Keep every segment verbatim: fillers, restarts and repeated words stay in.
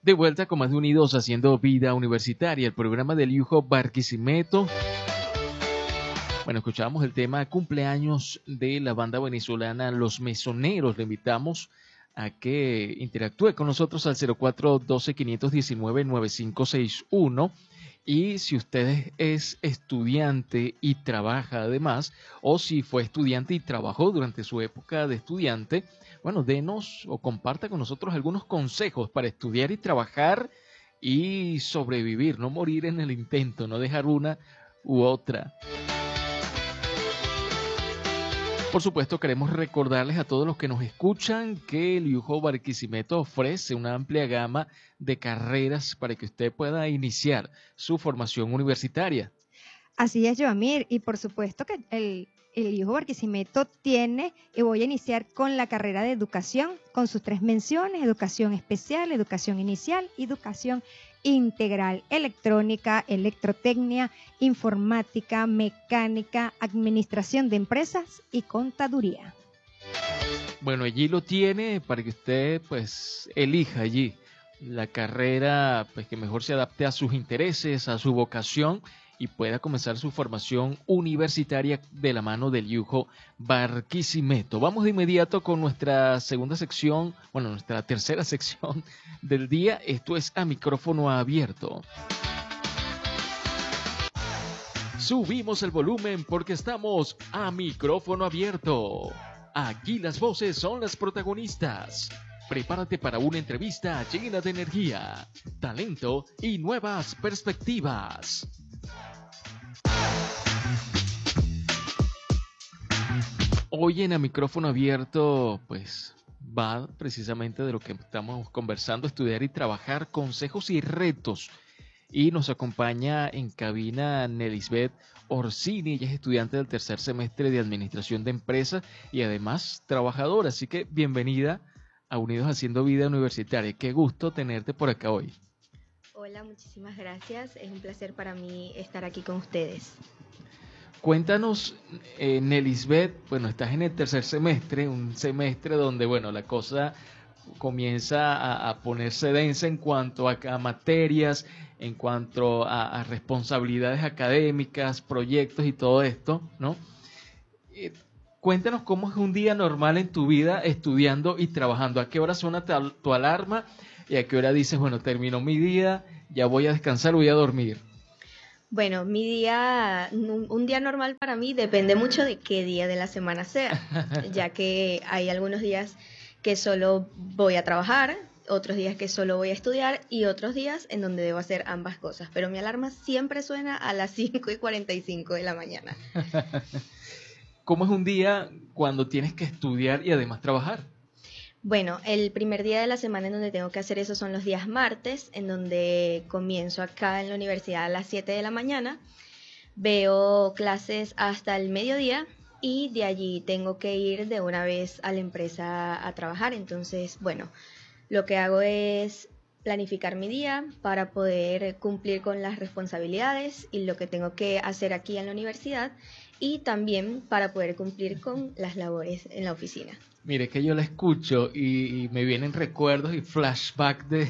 De vuelta con más de Unidos Haciendo Vida Universitaria, el programa del Yujo Barquisimeto. Bueno, escuchábamos el tema cumpleaños de la banda venezolana Los Mesoneros. Le invitamos a que interactúe con nosotros al cero cuatro uno dos, cinco uno nueve, nueve cinco seis uno. Y si usted es estudiante y trabaja además, o si fue estudiante y trabajó durante su época de estudiante, bueno, denos o comparta con nosotros algunos consejos para estudiar y trabajar y sobrevivir, no morir en el intento, no dejar una u otra. Por supuesto, queremos recordarles a todos los que nos escuchan que el Yujo Barquisimeto ofrece una amplia gama de carreras para que usted pueda iniciar su formación universitaria. Así es, Joamir, y por supuesto que el, el Yujo Barquisimeto tiene, y voy a iniciar con la carrera de educación, con sus tres menciones: educación especial, educación inicial y educación integral, electrónica, electrotecnia, informática, mecánica, administración de empresas y contaduría. Bueno, allí lo tiene para que usted pues elija allí la carrera pues que mejor se adapte a sus intereses, a su vocación y pueda comenzar su formación universitaria de la mano del Yujo Barquisimeto. Vamos de inmediato con nuestra segunda sección, bueno, nuestra tercera sección del día. Esto es A Micrófono Abierto. Subimos el volumen porque estamos a micrófono abierto. Aquí las voces son las protagonistas. Prepárate para una entrevista llena de energía, talento y nuevas perspectivas. Hoy en A Micrófono Abierto, pues va precisamente de lo que estamos conversando: estudiar y trabajar, consejos y retos. Y nos acompaña en cabina Nelisbeth Orsini. Ella es estudiante del tercer semestre de Administración de Empresas y además trabajadora. Así que bienvenida a Unidos Haciendo Vida Universitaria. Qué gusto tenerte por acá hoy. Hola, muchísimas gracias. Es un placer para mí estar aquí con ustedes. Cuéntanos, eh, Nelisbeth, bueno, estás en el tercer semestre, un semestre donde, bueno, la cosa comienza a, a ponerse densa en cuanto a, a materias, en cuanto a, a responsabilidades académicas, proyectos y todo esto, ¿no? Eh, cuéntanos cómo es un día normal en tu vida estudiando y trabajando. ¿A qué hora suena tu, tu alarma y a qué hora dices, bueno, terminó mi día, ya voy a descansar, voy a dormir? Bueno, mi día, un, un día normal para mí depende mucho de qué día de la semana sea, ya que hay algunos días que solo voy a trabajar, otros días que solo voy a estudiar y otros días en donde debo hacer ambas cosas. Pero mi alarma siempre suena a las cinco y cuarenta y cinco de la mañana. ¿Cómo es un día cuando tienes que estudiar y además trabajar? Bueno, el primer día de la semana en donde tengo que hacer eso son los días martes, en donde comienzo acá en la universidad a las siete de la mañana, veo clases hasta el mediodía y de allí tengo que ir de una vez a la empresa a trabajar. Entonces, bueno, lo que hago es planificar mi día para poder cumplir con las responsabilidades y lo que tengo que hacer aquí en la universidad y también para poder cumplir con las labores en la oficina. Mire que yo la escucho y, y me vienen recuerdos y flashbacks de,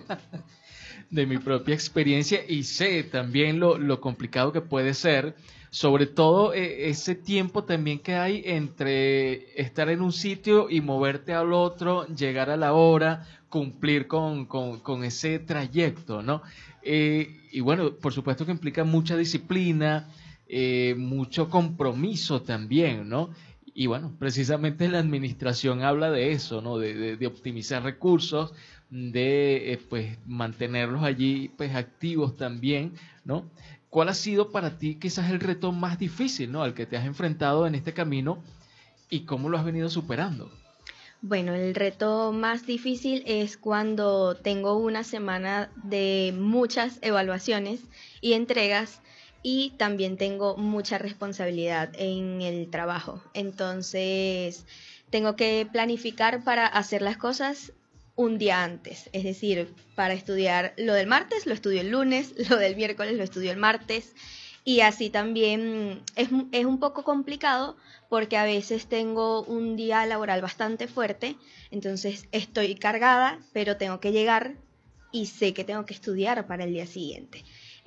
de mi propia experiencia y sé también lo, lo complicado que puede ser, sobre todo eh, ese tiempo también que hay entre estar en un sitio y moverte al otro, llegar a la hora, cumplir con, con, con ese trayecto, ¿no? Eh, y bueno, por supuesto que implica mucha disciplina, eh, mucho compromiso también, ¿no? Y bueno, precisamente la administración habla de eso, ¿no? De, de, de optimizar recursos, de eh, pues mantenerlos allí pues activos también, ¿no? ¿Cuál ha sido para ti quizás el reto más difícil, ¿no? Al que te has enfrentado en este camino y cómo lo has venido superando? Bueno, el reto más difícil es cuando tengo una semana de muchas evaluaciones y entregas y también tengo mucha responsabilidad en el trabajo. Entonces, tengo que planificar para hacer las cosas un día antes. Es decir, para estudiar lo del martes, lo estudio el lunes, lo del miércoles, lo estudio el martes. Y así también es, es un poco complicado porque a veces tengo un día laboral bastante fuerte, entonces estoy cargada, pero tengo que llegar y sé que tengo que estudiar para el día siguiente.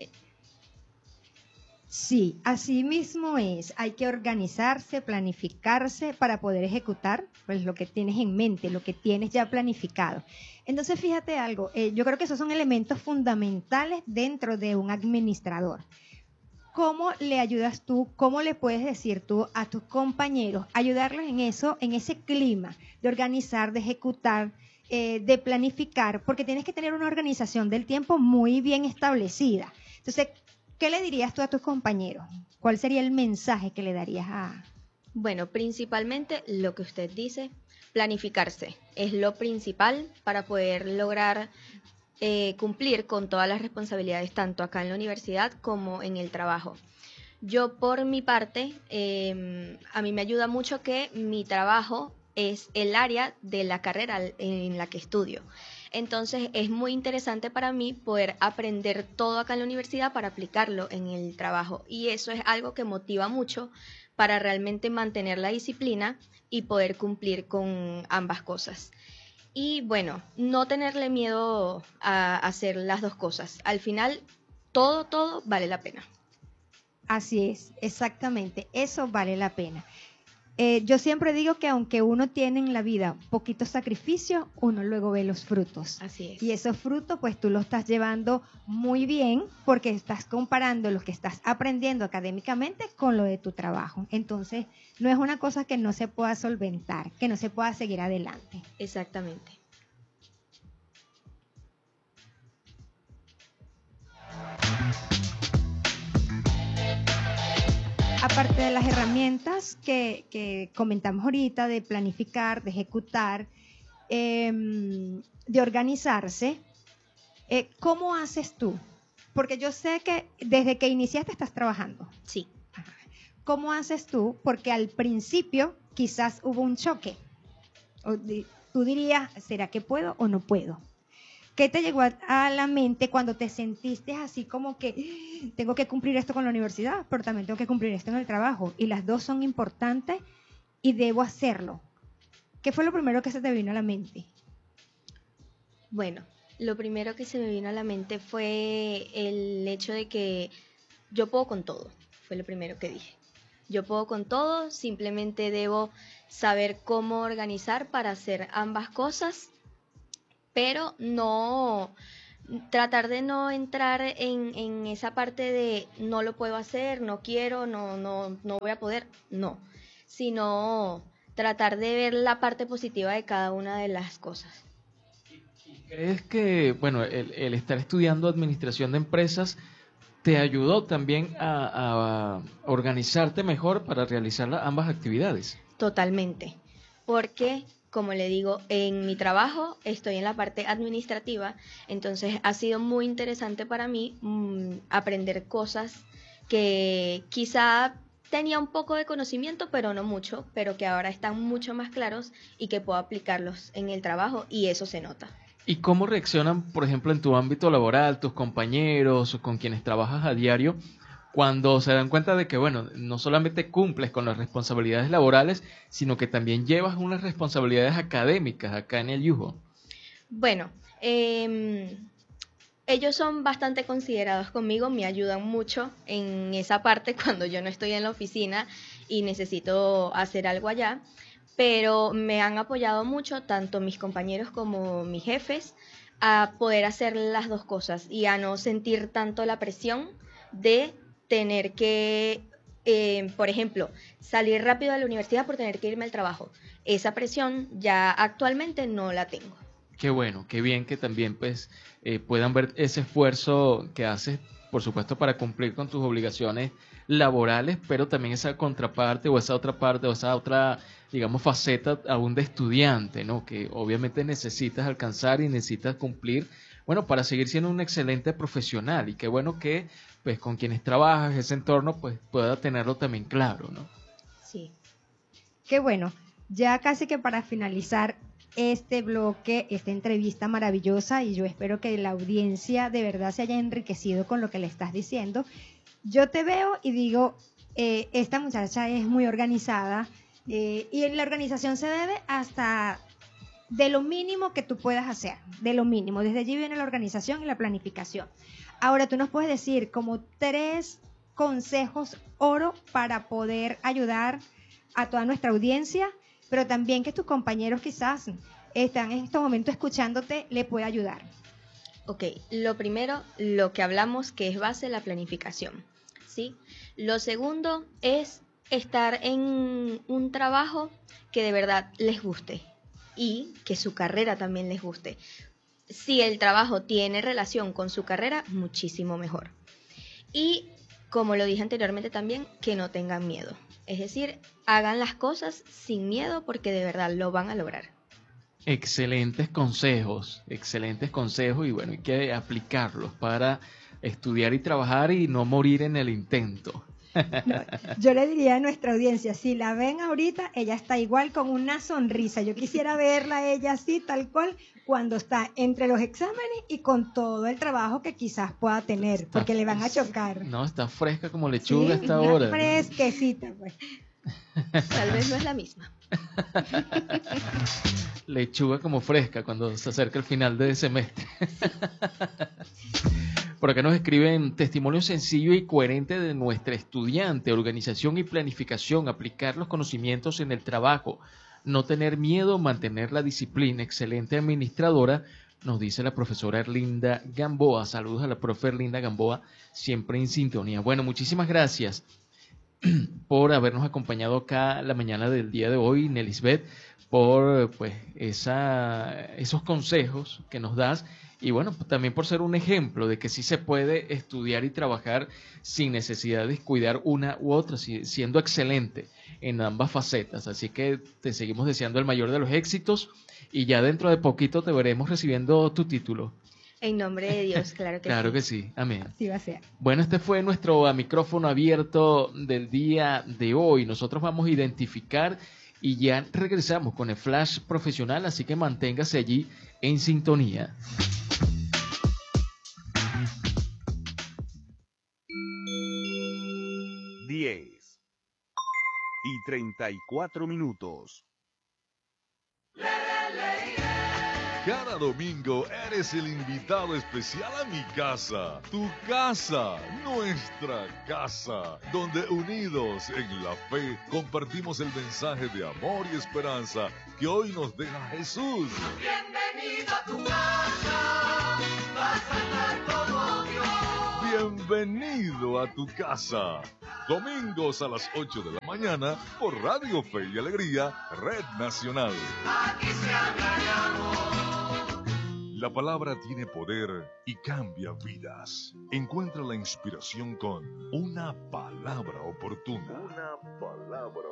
Sí, así mismo es. Hay que organizarse, planificarse para poder ejecutar pues lo que tienes en mente, lo que tienes ya planificado. Entonces, fíjate algo, eh, yo creo que esos son elementos fundamentales dentro de un administrador. ¿Cómo le ayudas tú, cómo le puedes decir tú a tus compañeros, ayudarlos en eso, en ese clima de organizar, de ejecutar, eh, de planificar? Porque tienes que tener una organización del tiempo muy bien establecida. Entonces, ¿qué le dirías tú a tus compañeros? ¿Cuál sería el mensaje que le darías a...? Bueno, principalmente lo que usted dice, planificarse es lo principal para poder lograr eh, cumplir con todas las responsabilidades, tanto acá en la universidad como en el trabajo. Yo, por mi parte, eh, a mí me ayuda mucho que mi trabajo es el área de la carrera en la que estudio. Entonces es muy interesante para mí poder aprender todo acá en la universidad para aplicarlo en el trabajo, y eso es algo que motiva mucho para realmente mantener la disciplina y poder cumplir con ambas cosas. Y bueno, no tenerle miedo a hacer las dos cosas. Al final, todo, todo vale la pena. Así es, exactamente, eso vale la pena. Eh, yo siempre digo que aunque uno tiene en la vida poquitos sacrificios, uno luego ve los frutos. Así es. Y esos frutos, pues tú los estás llevando muy bien porque estás comparando lo que estás aprendiendo académicamente con lo de tu trabajo. Entonces, no es una cosa que no se pueda solventar, que no se pueda seguir adelante. Exactamente. Aparte de las herramientas que, que comentamos ahorita, de planificar, de ejecutar, eh, de organizarse, eh, ¿cómo haces tú? Porque yo sé que desde que iniciaste estás trabajando. Sí. ¿Cómo haces tú? Porque al principio quizás hubo un choque. O di- tú dirías, ¿será que puedo o no puedo? ¿Qué te llegó a, a la mente cuando te sentiste así como que tengo que cumplir esto con la universidad, pero también tengo que cumplir esto en el trabajo? Y las dos son importantes y debo hacerlo. ¿Qué fue lo primero que se te vino a la mente? Bueno, lo primero que se me vino a la mente fue el hecho de que yo puedo con todo. Fue lo primero que dije. Yo puedo con todo, simplemente debo saber cómo organizar para hacer ambas cosas, pero no tratar de no entrar en, en esa parte de no lo puedo hacer, no quiero, no, no, no voy a poder, no, sino tratar de ver la parte positiva de cada una de las cosas. ¿Crees que, bueno, el, el estar estudiando administración de empresas te ayudó también a, a organizarte mejor para realizar la- ambas actividades? Totalmente, porque como le digo, en mi trabajo estoy en la parte administrativa, entonces ha sido muy interesante para mí mmm, aprender cosas que quizá tenía un poco de conocimiento, pero no mucho, pero que ahora están mucho más claros y que puedo aplicarlos en el trabajo, y eso se nota. ¿Y cómo reaccionan, por ejemplo, en tu ámbito laboral, tus compañeros o con quienes trabajas a diario, cuando se dan cuenta de que, bueno, no solamente cumples con las responsabilidades laborales, sino que también llevas unas responsabilidades académicas acá en el Yugo? Bueno, eh, ellos son bastante considerados conmigo, me ayudan mucho en esa parte cuando yo no estoy en la oficina y necesito hacer algo allá, pero me han apoyado mucho, tanto mis compañeros como mis jefes, a poder hacer las dos cosas y a no sentir tanto la presión de tener que, eh, por ejemplo, salir rápido de la universidad por tener que irme al trabajo. Esa presión ya actualmente no la tengo. Qué bueno, qué bien que también pues eh, puedan ver ese esfuerzo que haces, por supuesto, para cumplir con tus obligaciones laborales, pero también esa contraparte o esa otra parte o esa otra, digamos, faceta aún de estudiante, ¿no? Que obviamente necesitas alcanzar y necesitas cumplir, bueno, para seguir siendo un excelente profesional. Y qué bueno que pues con quienes trabajas, ese entorno, pues pueda tenerlo también claro, ¿no? Sí. Qué bueno, ya casi que para finalizar este bloque, esta entrevista maravillosa, y yo espero que la audiencia de verdad se haya enriquecido con lo que le estás diciendo. Yo te veo y digo, eh, esta muchacha es muy organizada, eh, y la organización se debe hasta de lo mínimo que tú puedas hacer, de lo mínimo. Desde allí viene la organización y la planificación. Ahora, tú nos puedes decir como tres consejos oro para poder ayudar a toda nuestra audiencia, pero también que tus compañeros quizás están en estos momentos escuchándote, le pueda ayudar. Ok, lo primero, lo que hablamos que es base, la planificación, ¿sí? Lo segundo es estar en un trabajo que de verdad les guste y que su carrera también les guste. Si el trabajo tiene relación con su carrera, muchísimo mejor. Y como lo dije anteriormente también, que no tengan miedo. Es decir, hagan las cosas sin miedo porque de verdad lo van a lograr. Excelentes consejos, excelentes consejos y bueno, hay que aplicarlos para estudiar y trabajar y no morir en el intento. No, yo le diría a nuestra audiencia, si la ven ahorita, ella está igual con una sonrisa. Yo quisiera verla a ella así, tal cual, cuando está entre los exámenes y con todo el trabajo que quizás pueda tener, Está, porque le van a chocar. No, está fresca como lechuga sí, a esta una hora. fresquecita, pues. Tal vez no es la misma. Lechuga como fresca cuando se acerca el final de semestre. Por acá nos escriben testimonio sencillo y coherente de nuestra estudiante, organización y planificación, aplicar los conocimientos en el trabajo, no tener miedo, mantener la disciplina, excelente administradora, nos dice la profesora Erlinda Gamboa. Saludos a la profe Erlinda Gamboa, siempre en sintonía. Bueno, muchísimas gracias por habernos acompañado acá la mañana del día de hoy, Nelisbeth, por pues esa, esos consejos que nos das y bueno, pues, también por ser un ejemplo de que sí se puede estudiar y trabajar sin necesidad de descuidar una u otra, siendo excelente en ambas facetas. Así que te seguimos deseando el mayor de los éxitos y ya dentro de poquito te veremos recibiendo tu título. En nombre de Dios, claro que claro sí. que sí, amén. Sí va a ser. Bueno, este fue nuestro micrófono abierto del día de hoy. Nosotros vamos a identificar y ya regresamos con el flash profesional, así que manténgase allí en sintonía. diez y treinta y cuatro minutos. Cada domingo eres el invitado especial a mi casa, tu casa, nuestra casa, donde unidos en la fe compartimos el mensaje de amor y esperanza que hoy nos deja Jesús. Bienvenido a tu casa, vas a estar como Dios. Bienvenido a tu casa. Domingos a las ocho de la mañana por Radio Fe y Alegría, Red Nacional. Aquí se habla de amor. La palabra tiene poder y cambia vidas. Encuentra la inspiración con una palabra oportuna. Una palabra